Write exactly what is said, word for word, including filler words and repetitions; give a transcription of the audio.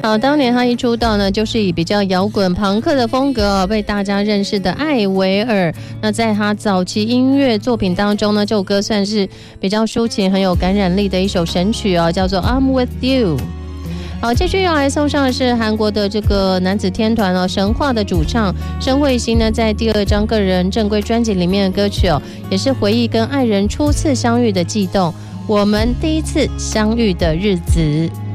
好，当年他一出道呢，就是以比较摇滚朋克的风格、哦、被大家认识的艾薇儿。那在他早期音乐作品当中呢，这首歌算是比较抒情、很有感染力的一首神曲哦，叫做《I'm With You》。好，继续要来送上的是韩国的这个男子天团哦，神话的主唱申慧欣呢，在第二张个人正规专辑里面的歌曲哦，也是回忆跟爱人初次相遇的悸动，我们第一次相遇的日子。